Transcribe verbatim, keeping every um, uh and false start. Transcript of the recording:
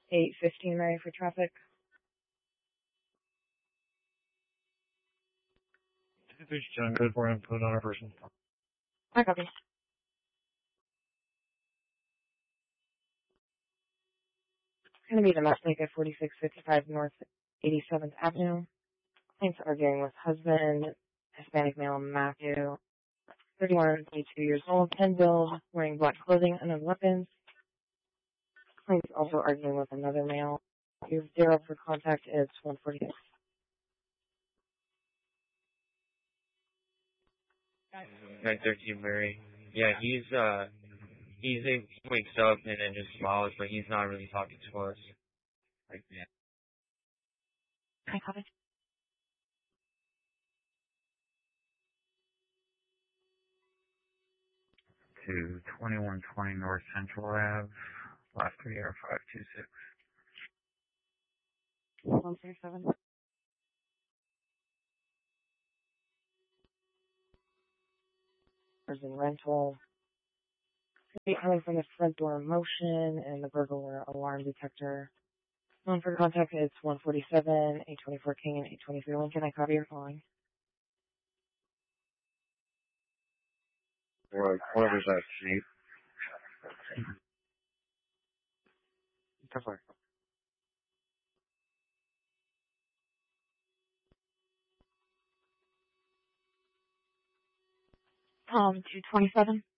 eight fifteen ready for traffic. There's John code for him, put on our person. I copy. It's going to be domestic at forty-six fifty-five North eighty-seventh Avenue. Client's arguing with husband, Hispanic male Matthew, thirty-one, twenty-two years old, pen build, wearing black clothing, unknown weapons. Client's also arguing with another male. Your zero for contact is one forty-six. nine thirteen Murray. Yeah, he's, uh, he's, he wakes up and then just smiles, but he's not really talking to us. Like, yeah. I copy. To twenty-one twenty North Central Ave, last three are five two six. one three seven. There's a rental. Coming from the front door motion and the burglar alarm detector. Known for contact is one forty-seven, eight twenty-four King, and eight twenty-three Lincoln. I copy your calling. What, what was that, Chief? Go for it. Um, two twenty-seven.